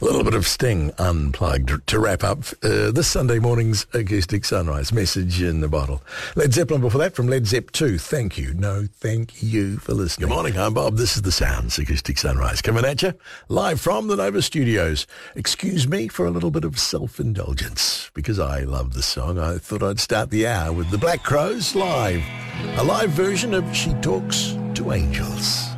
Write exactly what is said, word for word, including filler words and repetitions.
A little bit of Sting Unplugged to wrap up uh, this Sunday morning's Acoustic Sunrise. Message in the bottle. Led Zeppelin before that from Led Zepp two. Thank you. No, thank you for listening. Good morning, I'm Bob. This is The Sounds, Acoustic Sunrise. Coming at you live from the Nova Studios. Excuse me for a little bit of self-indulgence. Because I love the song, I thought I'd start the hour with the Black Crowes live. A live version of She Talks to Angels.